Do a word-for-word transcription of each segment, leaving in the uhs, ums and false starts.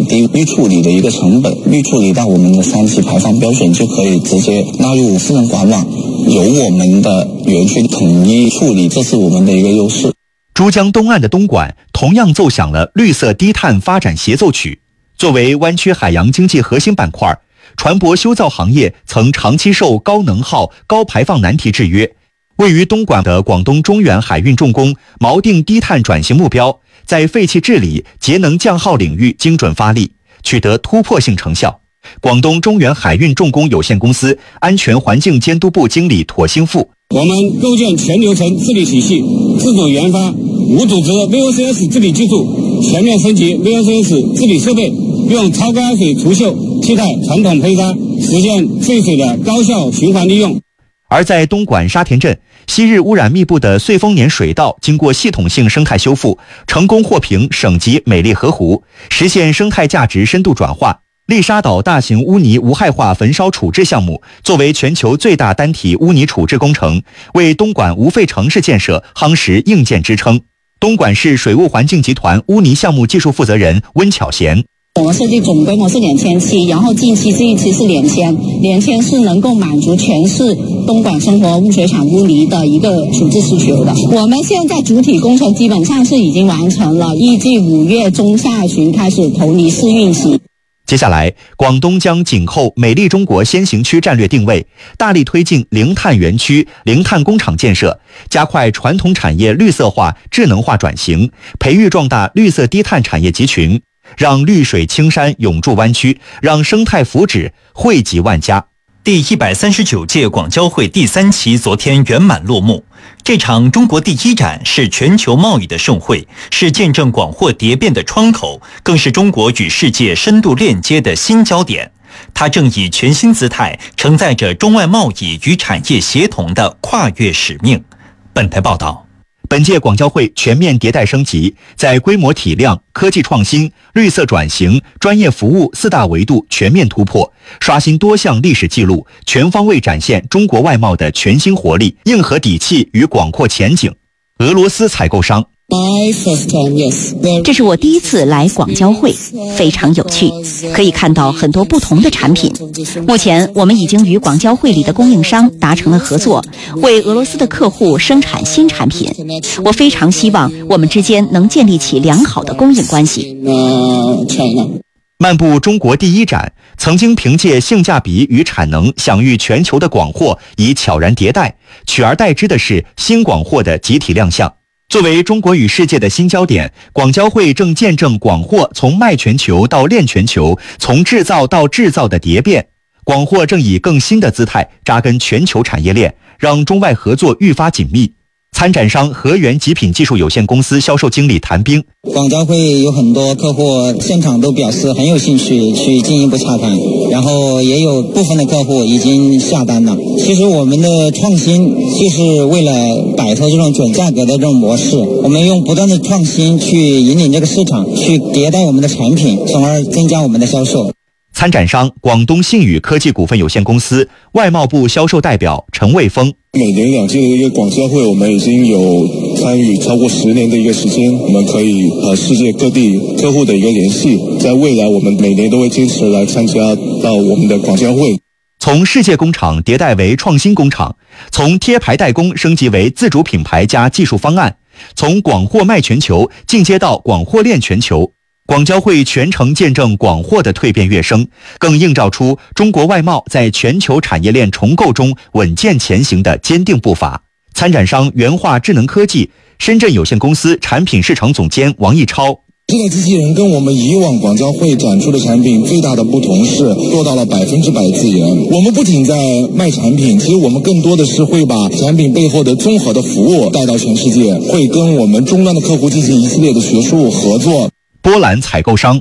低预处理的一个成本，预处理到我们的三级排放标准，就可以直接纳入富能管网，由我们的园区统一处理，这是我们的一个优势。 珠江东岸的东莞同样奏响了绿色低碳发展协奏曲。作为湾区海洋经济核心板块，船舶修造行业曾长期受高能耗、高排放难题制约。位于东莞的广东中远海运重工锚定低碳转型目标，在废气治理、节能降耗领域精准发力，取得突破性成效。广东中远海运重工有限公司安全环境监督部经理妥兴富： 我们构建全流程治理体系，自主研发无组织 V O C S 治理技术，全面升级 V O C S 治理设备，用超高压水除锈替代传统喷砂，实现废水的高效循环利用。 而在东莞沙田镇，昔日污染密布的穗丰年水道经过系统性生态修复，成功获评省级美丽河湖，实现生态价值深度转化。丽沙岛大型污泥无害化焚烧处置项目作为全球最大单体污泥处置工程，为东莞无废城市建设夯实硬件支撑。东莞市水务环境集团污泥项目技术负责人温巧贤： 我们设计总规模是两千七，然后近期这一期是两千，两千是能够满足全市东莞生活污水厂污泥的一个处置需求的。我们现在主体工程基本上是已经完成了，预计五月中下旬开始投泥试运行。 接下来，广东将紧扣美丽中国先行区战略定位，大力推进零碳园区、零碳工厂建设，加快传统产业绿色化、智能化转型，培育壮大绿色低碳产业集群，让绿水青山永驻湾区，让生态福祉惠及万家。 第一百三十九届广交会第三期昨天圆满落幕。这场中国第一展是全球贸易的盛会，是见证广货蝶变的窗口，更是中国与世界深度链接的新焦点。它正以全新姿态承载着中外贸易与产业协同的跨越使命。本台报道。 本届广交会全面迭代升级，在规模体量、科技创新、绿色转型、专业服务四大维度全面突破，刷新多项历史记录，全方位展现中国外贸的全新活力、硬核底气与广阔前景。俄罗斯采购商。 这是我第一次来广交会，非常有趣，可以看到很多不同的产品。目前我们已经与广交会里的供应商达成了合作，为俄罗斯的客户生产新产品。我非常希望我们之间能建立起良好的供应关系。 漫步中国第一展，曾经凭借性价比与产能享誉全球的广货已悄然迭代，取而代之的是新广货的集体亮相。作为中国与世界的新焦点，广交会正见证广货从卖全球到链全球，从制造到制造的蝶变。广货正以更新的姿态扎根全球产业链，让中外合作愈发紧密。参展商和源极品技术有限公司销售经理谭兵： 广交会有很多客户现场都表示很有兴趣去进一步洽谈，然后也有部分的客户已经下单了。其实我们的创新就是为了摆脱这种卷价格的这种模式，我们用不断的创新去引领这个市场，去迭代我们的产品，从而增加我们的销售。 参展商广东信宇科技股份有限公司外贸部销售代表陈卫峰： 每年两届的一个广交会，我们已经有参与超过十年的一个时间，我们可以和世界各地客户的一个联系，在未来我们每年都会坚持来参加到我们的广交会。 从世界工厂迭代为创新工厂，从贴牌代工升级为自主品牌加技术方案，从广货卖全球进阶到广货链全球。广交会全程见证广货的蜕变跃升，更映照出中国外贸在全球产业链重构中稳健前行的坚定步伐。参展商元化智能科技深圳有限公司产品市场总监王毅超： 这个机器人跟我们以往广交会展出的产品最大的不同是做到了百分之百自研。我们不仅在卖产品，其实我们更多的是会把产品背后的综合的服务带到全世界，会跟我们终端的客户进行一系列的学术合作。 波兰采购商：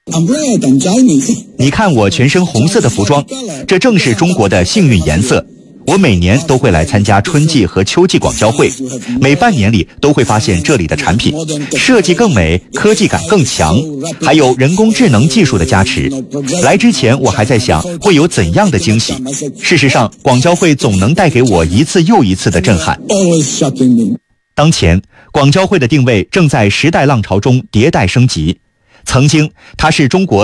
你看我全身红色的服装，这正是中国的幸运颜色。我每年都会来参加春季和秋季广交会，每半年里都会发现这里的产品设计更美，科技感更强，还有人工智能技术的加持。来之前我还在想会有怎样的惊喜，事实上广交会总能带给我一次又一次的震撼。当前广交会的定位正在时代浪潮中迭代升级，曾经它是中国